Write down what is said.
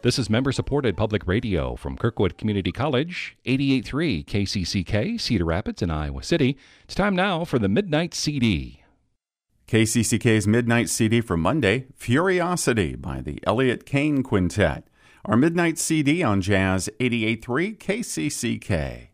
This is member-supported public radio from Kirkwood Community College, 88.3 KCCK, Cedar Rapids and Iowa City. It's time now for the Midnight CD. KCCK's Midnight CD for Monday, Furiosity by the Elliott Kane Quintet. Our Midnight CD on Jazz 88.3 KCCK.